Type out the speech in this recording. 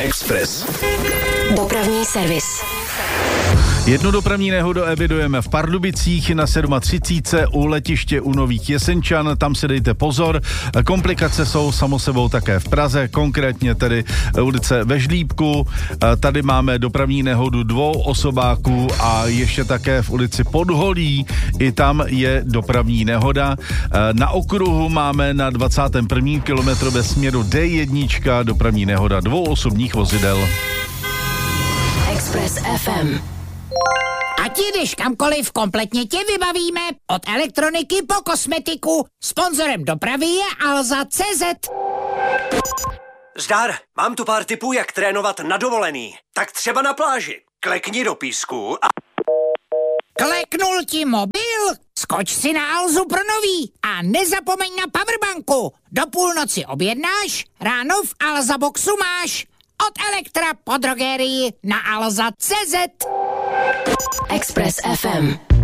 Express. Dopravní servis. Jednu dopravní nehodu evidujeme v Pardubicích na 37. u letiště u Nových Jesenčan, tam si dejte pozor. Komplikace jsou samosebou také v Praze, konkrétně tedy ulice Ve Žlíbku. Tady máme dopravní nehodu 2 osobáků a ještě také v ulici Podholí, i tam je dopravní nehoda. Na okruhu máme na 21. kilometru ve směru D1 dopravní nehoda 2 osobních vozidel. Express FM. Ať jdeš kamkoliv, kompletně tě vybavíme. Od elektroniky po kosmetiku. Sponzorem dopravy je Alza.cz. Zdar, mám tu pár tipů, jak trénovat na dovolený. Tak třeba na pláži. Klekni do písku a... Kleknul ti mobil? Skoč si na Alzu pro nový a nezapomeň na powerbanku. Do půlnoci objednáš, ráno v Alza Boxu máš. Od Elektra po drogerii na Alza.cz. Express FM.